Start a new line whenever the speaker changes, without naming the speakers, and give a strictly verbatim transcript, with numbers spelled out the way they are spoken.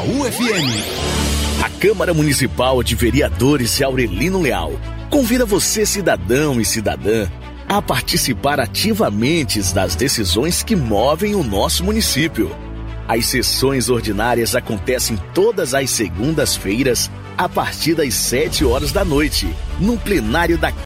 U F M.
A Câmara Municipal de Vereadores de Aurelino Leal convida você, cidadão e cidadã, a participar ativamente das decisões que movem o nosso município. As sessões ordinárias acontecem todas as segundas-feiras, a partir das sete horas da noite, no plenário da